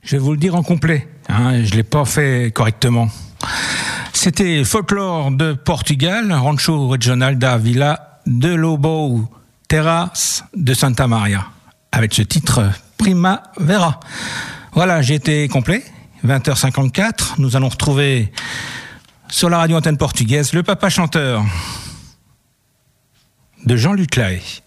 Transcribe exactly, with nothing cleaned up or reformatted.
Je vais vous le dire en complet, hein, je l'ai pas fait correctement. C'était Folklore de Portugal, Rancho Regional da Vila de Lobo Terras de Santa Maria, avec ce titre Primavera. Voilà, j'ai été complet, vingt heures cinquante-quatre, nous allons retrouver sur la radio antenne portugaise le papa chanteur de Jean-Luc Lahaye.